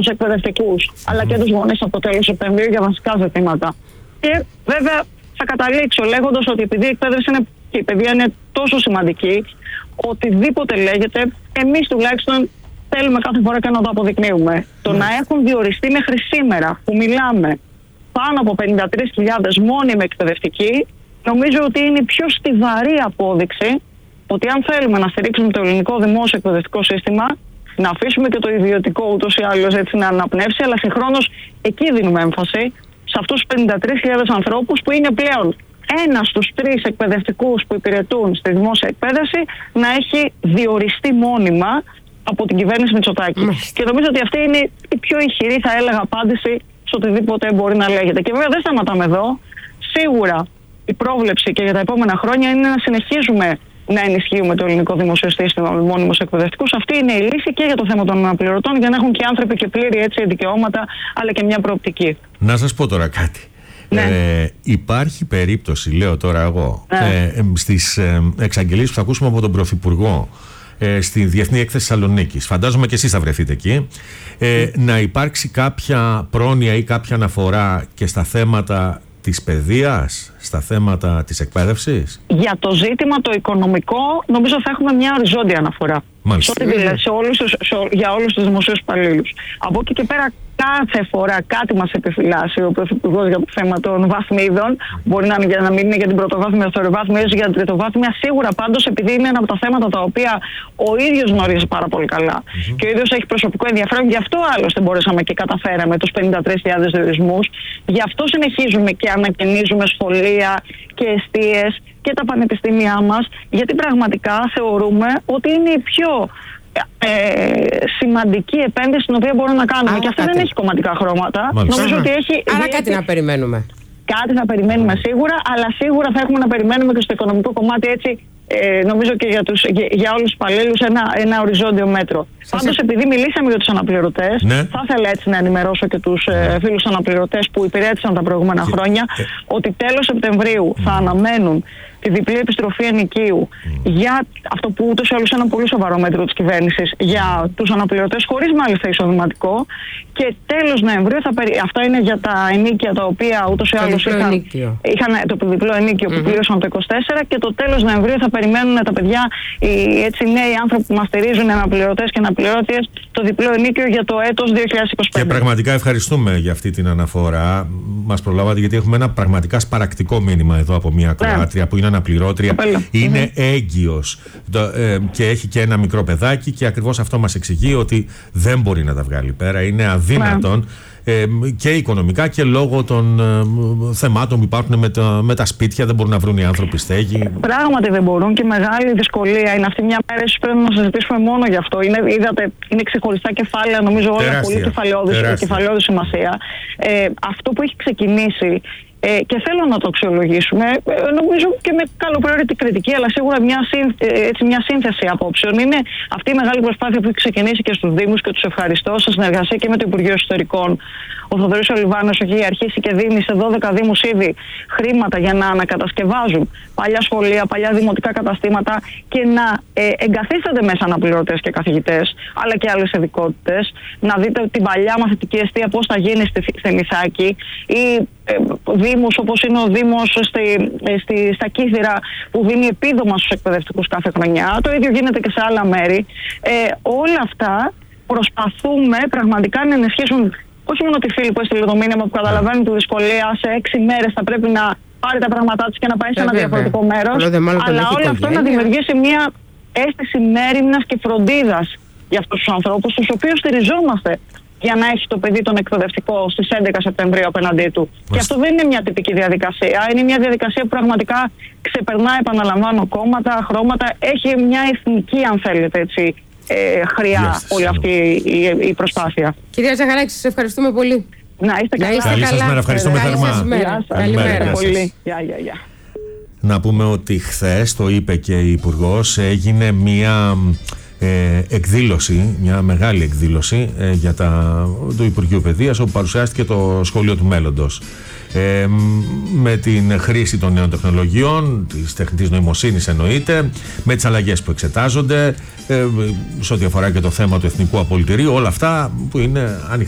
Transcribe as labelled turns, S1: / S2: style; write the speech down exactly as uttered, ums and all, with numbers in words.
S1: τους εκπαιδευτικούς αλλά και τους γονείς από το τέλος Σεπτεμβρίου για βασικά ζητήματα. Και βέβαια θα καταλήξω λέγοντας ότι επειδή η εκπαίδευση είναι, και η παιδεία είναι τόσο σημαντική, οτιδήποτε λέγεται, εμείς τουλάχιστον θέλουμε κάθε φορά και να το αποδεικνύουμε. Το να έχουν διοριστεί μέχρι σήμερα που μιλάμε πάνω από πενήντα τρεις χιλιάδες μόνιμοι εκπαιδευτικοί, νομίζω ότι είναι η πιο στιβαρή απόδειξη ότι αν θέλουμε να στηρίξουμε το ελληνικό δημόσιο εκπαιδευτικό σύστημα, να αφήσουμε και το ιδιωτικό ούτως ή άλλως έτσι να αναπνεύσει, αλλά συγχρόνως εκεί δίνουμε έμφαση σε αυτούς τους πενήντα τρεις χιλιάδες ανθρώπους που είναι πλέον ένας στους τρεις εκπαιδευτικούς που υπηρετούν στη δημόσια εκπαίδευση να έχει διοριστεί μόνιμα από την κυβέρνηση Μητσοτάκη. Mm. Και νομίζω ότι αυτή είναι η πιο ηχηρή, θα έλεγα, απάντηση σε οτιδήποτε μπορεί να λέγεται. Και βέβαια δεν σταματάμε εδώ. Σίγουρα η πρόβλεψη και για τα επόμενα χρόνια είναι να συνεχίζουμε να ενισχύουμε το ελληνικό δημόσιο σύστημα με μόνιμους εκπαιδευτικούς. Αυτή είναι η λύση και για το θέμα των αναπληρωτών, για να έχουν και οι άνθρωποι και πλήρη έτσι δικαιώματα, αλλά και μια προοπτική.
S2: Να σας πω τώρα κάτι. Ναι. Ε, υπάρχει περίπτωση, λέω τώρα εγώ, ναι. ε, στις ε, εξαγγελίες που θα ακούσουμε από τον Πρωθυπουργό ε, στη Διεθνή Έκθεση Θεσσαλονίκης, φαντάζομαι και εσείς θα βρεθείτε εκεί, ε, mm. να υπάρξει κάποια πρόνοια ή κάποια αναφορά και στα θέματα της παιδείας, στα θέματα της εκπαίδευσης. Για το ζήτημα το οικονομικό νομίζω θα έχουμε μια οριζόντια αναφορά. Μάλιστα. Σε, σε όλους, σε, για όλους τους δημοσίους υπαλλήλους. Από εκεί και πέρα κάθε φορά κάτι μας επιφυλάσσει ο Πρωθυπουργός για το θέμα των βαθμίδων. Μπορεί να, είναι, να μην είναι για την πρωτοβάθμια, δευτεροβάθμια ή για την τριτοβάθμια. Σίγουρα πάντως επειδή είναι ένα από τα θέματα τα οποία ο ίδιος γνωρίζει πάρα πολύ καλά mm-hmm. και ο ίδιος έχει προσωπικό ενδιαφέρον. Γι' αυτό άλλωστε μπορέσαμε και καταφέραμε τους πενήντα τρεις χιλιάδες διορισμούς. Γι' αυτό συνεχίζουμε και ανακαινίζουμε σχολεία και εστίες και τα πανεπιστήμια μας, γιατί πραγματικά θεωρούμε ότι είναι η πιο ε, σημαντική επένδυση την οποία μπορούμε να κάνουμε. Άρα και αυτή κάτι. Δεν έχει κομματικά χρώματα. Μάλιστα. Νομίζω ότι έχει.
S3: Άρα κάτι να περιμένουμε.
S1: Κάτι θα περιμένουμε σίγουρα, αλλά σίγουρα θα έχουμε να περιμένουμε και στο οικονομικό κομμάτι έτσι. Ε, νομίζω και για, τους, για, για όλους τους υπαλλήλους ένα, ένα οριζόντιο μέτρο. Πάντως, επειδή μιλήσαμε για τους αναπληρωτές, ναι. θα ήθελα έτσι να ενημερώσω και τους ε, φίλους αναπληρωτές που υπηρέτησαν τα προηγούμενα χρόνια ε. ότι τέλος Σεπτεμβρίου mm. θα αναμένουν τη διπλή επιστροφή ενοικίου mm. για αυτό που ούτως ή άλλως είναι ένα πολύ σοβαρό μέτρο της κυβέρνησης για τους αναπληρωτές, χωρίς μάλιστα εισοδηματικό. Και τέλος Νοεμβρίου, θα περι... αυτά είναι για τα ενίκια τα οποία ούτως ή άλλως είχαν, είχαν το διπλό ενίκιο mm-hmm. που πλήρωσαν το είκοσι τέσσερα, και το τέλος Νοεμβρίου θα περιμένουν τα παιδιά, οι έτσι νέοι άνθρωποι που μας στηρίζουν, οι αναπληρωτές και αναπληρώτριες, το διπλό ενίκιο για το έτος δύο χιλιάδες είκοσι πέντε.
S2: Και πραγματικά ευχαριστούμε για αυτή την αναφορά. Μας προλάβατε, γιατί έχουμε ένα πραγματικά σπαρακτικό μήνυμα εδώ από μια Κροάτρια ναι. που είναι αναπληρώτρια, είναι mm-hmm. έγκυος ε, και έχει και ένα μικρό παιδάκι, και ακριβώς αυτό μας εξηγεί ότι δεν μπορεί να τα βγάλει πέρα. Είναι αδύνατον. Yeah. Ε, και οικονομικά και λόγω των ε, θεμάτων που υπάρχουν με τα, με τα σπίτια, δεν μπορούν να βρουν οι άνθρωποι στέγη.
S1: Πράγματι δεν μπορούν, και μεγάλη δυσκολία είναι αυτή μια μέρα. Ίσως πρέπει να συζητήσουμε μόνο γι' αυτό. Είναι, είδατε, είναι ξεχωριστά κεφάλαια, νομίζω όλα τεράστια, πολύ κεφαλαιώδη σημασία. Ε, αυτό που έχει ξεκινήσει. Ε, και θέλω να το αξιολογήσουμε, ε, νομίζω και με καλοπροαίρετη κριτική, αλλά σίγουρα μια, σύν, ε, έτσι μια σύνθεση απόψεων. Είναι αυτή η μεγάλη προσπάθεια που έχει ξεκινήσει και στους Δήμους, και τους ευχαριστώ, σε συνεργασία και με το Υπουργείο Εσωτερικών. Ο Θοδωρής ο Λιβάνος έχει αρχίσει και δίνει σε δώδεκα Δήμους ήδη χρήματα για να ανακατασκευάζουν παλιά σχολεία, παλιά δημοτικά καταστήματα, και να ε, εγκαθίστανται μέσα αναπληρωτές και καθηγητές, αλλά και άλλες ειδικότητες. Να δείτε την παλιά μαθητική εστία πώς θα γίνει στη, στη Μιθάκη, ή ε, Δήμους όπως είναι ο Δήμος στη, στη, στα Κύθυρα, που δίνει επίδομα στους εκπαιδευτικούς κάθε χρονιά. Το ίδιο γίνεται και σε άλλα μέρη. Ε, όλα αυτά προσπαθούμε πραγματικά να ενισχύσουν όχι μόνο τη φίλη που έστειλε το μήνυμα, που καταλαβαίνει τη δυσκολία, σε έξι μέρες θα πρέπει να πάρει τα πράγματά της και να πάει σε ένα διαφορετικό μέρος, αλλά όλο αυτό να δημιουργήσει μια αίσθηση μέριμνας και φροντίδας για αυτούς τους ανθρώπους, τους οποίους στηριζόμαστε για να έχει το παιδί τον εκπαιδευτικό στις έντεκα Σεπτεμβρίου απέναντί του. Μάλιστα. Και αυτό δεν είναι μια τυπική διαδικασία, είναι μια διαδικασία που πραγματικά ξεπερνά, επαναλαμβάνω, κόμματα, χρώματα, έχει μια εθνική, αν θέλετε έτσι, ε, χρειά yes, όλη αυτή η, η προσπάθεια.
S3: Κυρία Ζαχαράκη, σας ευχαριστούμε πολύ.
S1: Να είστε καλά.
S2: Καλή σας μέρα, ευχαριστούμε θερμά.
S1: Καλημέρα. Πολύ. Γεια, γεια, γεια.
S2: Να πούμε ότι χθες, το είπε και η Υπουργός, έγινε μια ε, εκδήλωση, μια μεγάλη εκδήλωση ε, για τα, το Υπουργείο Παιδείας, όπου παρουσιάστηκε το Σχολείο του Μέλλοντος. Ε, με την χρήση των νέων τεχνολογιών, της τεχνητής νοημοσύνης εννοείται, με τις αλλαγές που εξετάζονται, ε, σε ό,τι αφορά και το θέμα του εθνικού απολυτηρίου, όλα αυτά που είναι ανοιχτά.